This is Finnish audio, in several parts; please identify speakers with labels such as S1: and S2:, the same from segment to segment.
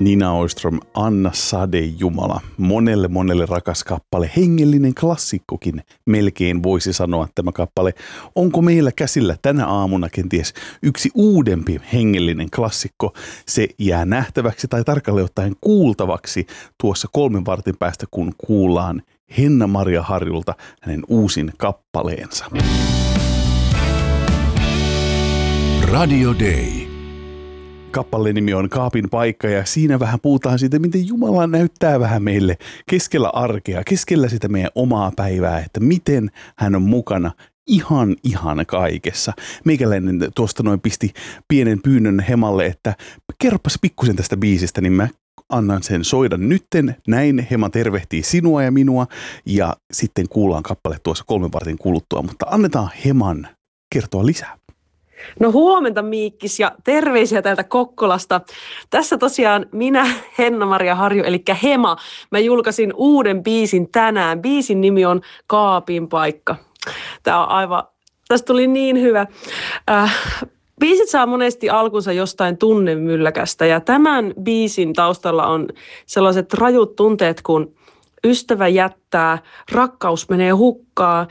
S1: Nina Oistrom, Anna Sade Jumala. Monelle rakas kappale, hengellinen klassikkokin melkein voisi sanoa tämä kappale. Onko meillä käsillä tänä aamuna kenties yksi uudempi hengellinen klassikko? Se jää nähtäväksi tai tarkalleen ottaen kuultavaksi tuossa 3 vartin päästä, kun kuullaan Henna-Maria Harjulta hänen uusin kappaleensa.
S2: Radio Day.
S1: Kappaleen nimi on Kaapin paikka ja siinä vähän puhutaan siitä, miten Jumala näyttää vähän meille keskellä arkea, keskellä sitä meidän omaa päivää, että miten hän on mukana ihan kaikessa. Meikäläinen tuosta noin pisti pienen pyynnön Hemalle, että kerropas pikkusen tästä biisistä, niin mä annan sen soida nytten. Näin Hema tervehtii sinua ja minua ja sitten kuullaan kappale tuossa 3 vartin kuluttua, mutta annetaan Heman kertoa lisää.
S3: No huomenta Miikkis ja terveisiä täältä Kokkolasta. Tässä tosiaan minä, Henna-Maria Harju, eli Hema. Mä julkaisin uuden biisin tänään. Biisin nimi on Kaapin paikka. Tää on aivan, tästä tuli niin hyvä. Biisit saa monesti alkunsa jostain tunnemylläkästä ja tämän biisin taustalla on sellaiset rajut tunteet, kun ystävä jättää, rakkaus menee hukkaan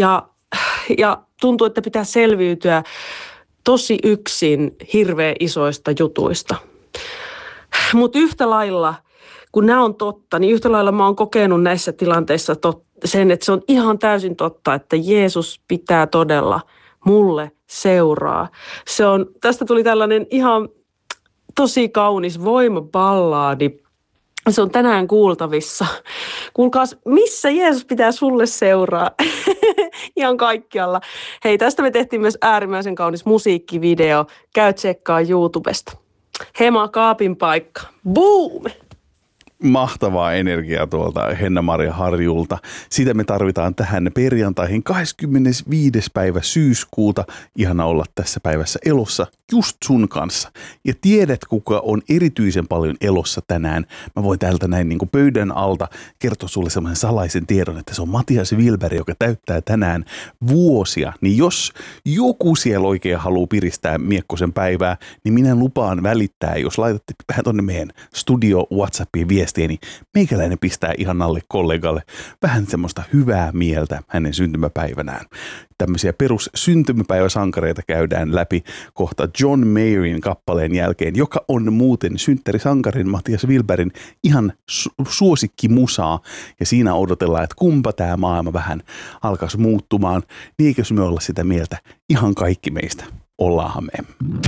S3: ja tuntuu, että pitää selviytyä tosi yksin hirveän isoista jutuista. Mutta yhtä lailla, kun nämä on totta, niin yhtä lailla mä oon kokenut näissä tilanteissa sen, että se on ihan täysin totta, että Jeesus pitää todella mulle seuraa. Tästä tuli tällainen ihan tosi kaunis voimaballaadi. Se on tänään kuultavissa. Kuulkaas, missä Jeesus pitää sulle seuraa? Ihan kaikkialla. Hei, tästä me tehtiin myös äärimmäisen kaunis musiikkivideo. Käy tsekkaa YouTubesta. Hema, Kaapin paikka. Boom!
S1: Mahtavaa energiaa tuolta Henna-Maria Harjulta. Sitä me tarvitaan tähän perjantaihin 25. päivä syyskuuta. Ihana olla tässä päivässä elossa just sun kanssa. Ja tiedät, kuka on erityisen paljon elossa tänään. Mä voin täältä näin niin kuin pöydän alta kertoa sulle semmoisen salaisen tiedon, että se on Matias Wilberg, joka täyttää tänään vuosia. Niin jos joku siellä oikein haluaa piristää Miekkosen päivää, niin minä lupaan välittää, jos laitatte vähän tonne meidän studio WhatsAppiin viestiä, niin meikäläinen pistää ihan alle kollegalle vähän semmoista hyvää mieltä hänen syntymäpäivänään. Tämmöisiä perussyntymäpäiväsankareita käydään läpi kohta John Mayerin kappaleen jälkeen, joka on muuten synttärisankarin Matias Wilbergin ihan suosikkimusaa. Ja siinä odotellaan, että kumpa tämä maailma vähän alkaisi muuttumaan. Niin eikös me olla sitä mieltä? Ihan kaikki meistä. Ollaanhan me.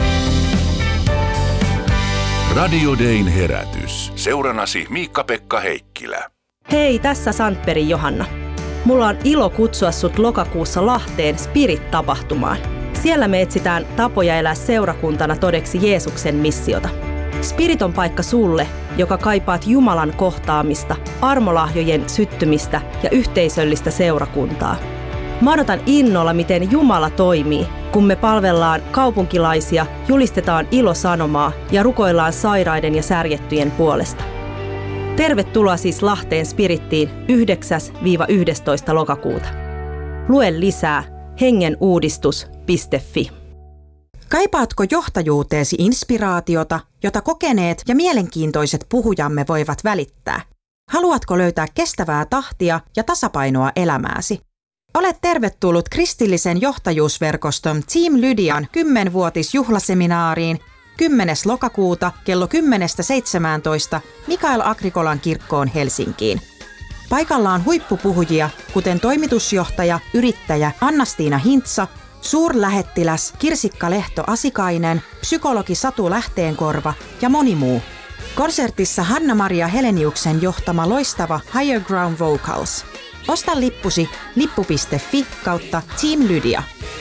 S2: Radio Dayn herätys. Seuranasi Miikka-Pekka Heikkilä.
S4: Hei, tässä Sandbergin Johanna. Mulla on ilo kutsua sut lokakuussa Lahteen Spirit-tapahtumaan. Siellä me etsitään tapoja elää seurakuntana todeksi Jeesuksen missiota. Spirit on paikka sulle, joka kaipaat Jumalan kohtaamista, armolahjojen syttymistä ja yhteisöllistä seurakuntaa. Mä odotan innolla, miten Jumala toimii, kun me palvellaan kaupunkilaisia, julistetaan ilosanomaa ja rukoillaan sairaiden ja särjettyjen puolesta. Tervetuloa siis Lahteen Spirittiin 9-11. lokakuuta. Lue lisää hengenuudistus.fi.
S5: Kaipaatko johtajuuteesi inspiraatiota, jota kokeneet ja mielenkiintoiset puhujamme voivat välittää? Haluatko löytää kestävää tahtia ja tasapainoa elämääsi? Olet tervetullut kristillisen johtajuusverkoston Team Lydian 10-vuotisjuhlaseminaariin 10. lokakuuta kello 10-17 Mikael Agrikolan kirkkoon Helsinkiin. Paikalla on huippupuhujia, kuten toimitusjohtaja, yrittäjä Anna-Stiina Hintsa, suurlähettiläs Kirsikka Lehto-Asikainen, psykologi Satu Lähteenkorva ja moni muu. Konsertissa Hanna-Maria Heleniuksen johtama loistava Higher Ground Vocals. Osta lippusi lippu.fi/Team Lydia.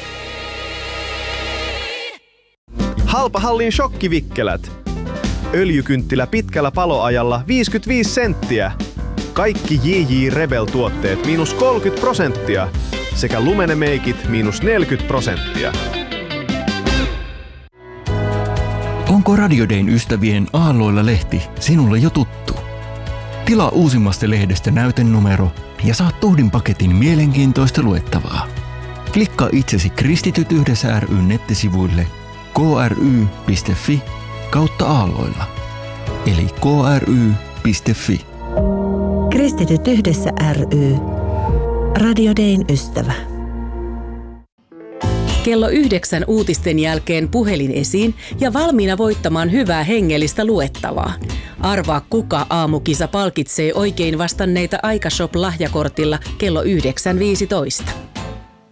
S6: Halpahallin shokkivikkelät. Öljykynttilä pitkällä paloajalla 55 senttiä. Kaikki JJ Rebel-tuotteet -30% sekä Lumene-meikit -40%.
S7: Onko Radio Dayn ystävien Aalloilla lehti sinulle jo tuttu? Tilaa uusimmasta lehdestä näytenumero ja saat tuhdin paketin mielenkiintoista luettavaa. Klikkaa itsesi Kristityt yhdessä ry:n nettisivuille kry.fi/Aalloilla. eli kry.fi.
S8: Kristityt yhdessä ry. Radio Dayn ystävä.
S9: Kello 9 uutisten jälkeen puhelin esiin ja valmiina voittamaan hyvää hengellistä luettavaa. Arvaa, kuka aamukisa palkitsee oikein vastanneita Aikashop-lahjakortilla kello 9.15.